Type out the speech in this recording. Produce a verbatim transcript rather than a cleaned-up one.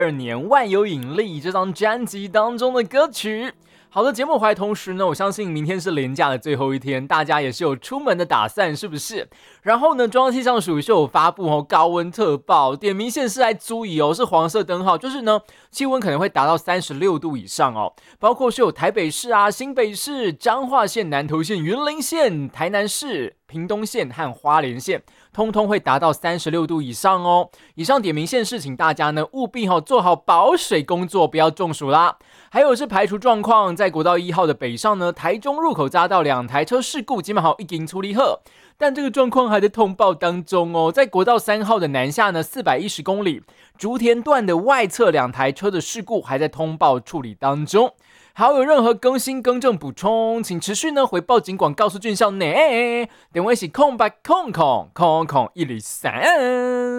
二年万有引力这张专辑当中的歌曲。好的，节目回来同时呢，我相信明天是连假的最后一天，大家也是有出门的打算，是不是？然后呢，中央气象署是有发布哦高温特报，点名县市来注意哦，是黄色灯号，就是呢气温可能会达到三十六度以上哦，包括是有台北市啊、新北市、彰化县、南投县、云林县、台南市、屏东县和花莲县，通通会达到三十六度以上哦。以上点名县市，请大家呢务必哦做好保水工作，不要中暑啦。还有是排除状况，在国道一号的北上呢，台中入口匝道两台车事故，基本上已经处理好，但这个状况还在通报当中哦。在国道三号的南下呢，四百一十公里，竹田段的外侧两台车的事故还在通报处理当中。好，有任何更新、更正、补充，请持续呢回报警广告诉俊孝呢。电话是空八空空空空一零三。